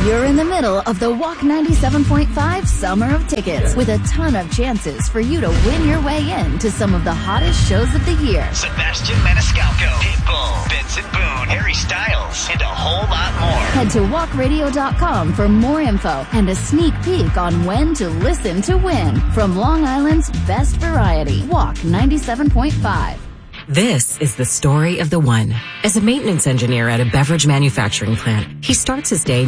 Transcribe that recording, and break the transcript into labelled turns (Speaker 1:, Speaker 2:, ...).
Speaker 1: You're in the middle of the Walk 97.5 Summer of Tickets with a ton of chances for you to win your way in to some of the hottest shows of the year.
Speaker 2: Sebastian Maniscalco, Pitbull, Benson Boone, Harry Styles, and a whole lot more.
Speaker 1: Head to walkradio.com for more info and a sneak peek on when to listen to win from Long Island's best variety. Walk 97.5.
Speaker 3: This is the story of the one. As a maintenance engineer at a beverage manufacturing plant, he starts his day